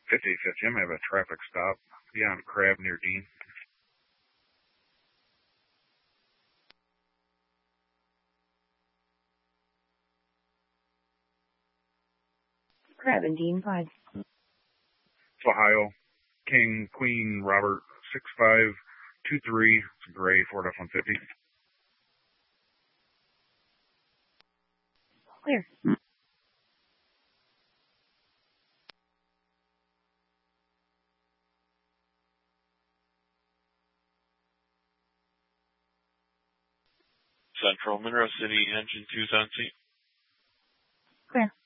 5050, I'm going to have a traffic stop. Yeah, on Crab near Dean. Crab and Dean 5. It's Ohio. King, Queen, Robert, 6523. It's a gray Ford F-150. Clear. Central Monroe City, engine 2's on scene. Clear.